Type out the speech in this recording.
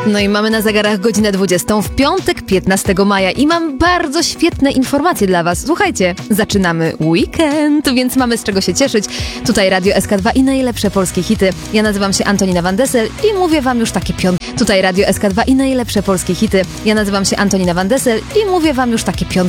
No i mamy na zegarach godzinę 20 w piątek 15 maja i mam bardzo świetne informacje dla was. Słuchajcie, zaczynamy weekend, więc mamy z czego się cieszyć. Tutaj Radio SK2 i najlepsze polskie hity. Ja nazywam się Antonina Van Dessel i mówię wam już takie Tutaj Radio SK2 i najlepsze polskie hity. Ja nazywam się Antonina Van Dessel i mówię wam już takie